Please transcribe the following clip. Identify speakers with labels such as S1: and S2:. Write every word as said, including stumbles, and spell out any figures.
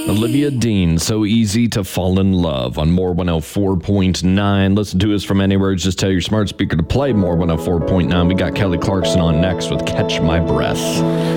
S1: Olivia Dean, So Easy to Fall in Love on More one oh four point nine. Listen to us from anywhere. Just tell your smart speaker to play More one oh four point nine. We got Kelly Clarkson on next with Catch My Breath.